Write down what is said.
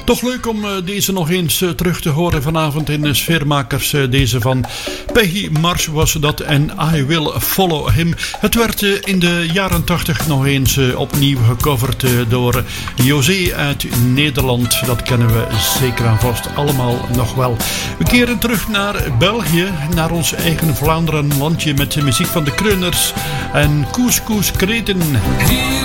Toch leuk om deze nog eens terug te horen vanavond in de Sfeermakers. Deze van Peggy Marsh was dat en I Will Follow Him. Het werd in de jaren 80 nog eens opnieuw gecoverd door José uit Nederland. Dat kennen we zeker en vast allemaal nog wel. We keren terug naar België, naar ons eigen Vlaanderen landje met de muziek van de Kreuners en Koes Koes Kreten.